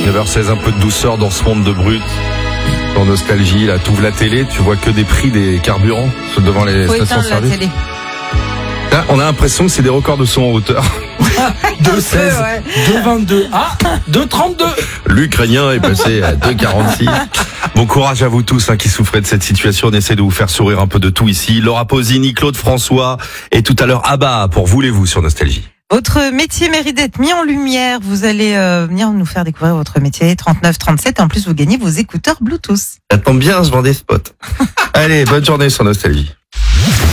9h16, un peu de douceur dans ce monde de brut. En nostalgie, là, t'ouvres la télé, tu vois que des prix des carburants devant les stations-service. Télé. Là, on a l'impression que c'est des records de son en hauteur. 2,16, 2,22, 2,32. L'Ukrainien est passé à 2,46. Bon courage à vous tous qui souffrez de cette situation. On essaie de vous faire sourire un peu de tout ici. Laura Pausini, Claude François et tout à l'heure Abba pour Voulez-vous sur Nostalgie. Votre métier mérite d'être mis en lumière. Vous allez venir nous faire découvrir votre métier 3937. En plus, vous gagnez vos écouteurs Bluetooth. Ça tombe bien, je vends des spots. Allez, bonne journée sur Nostalgie.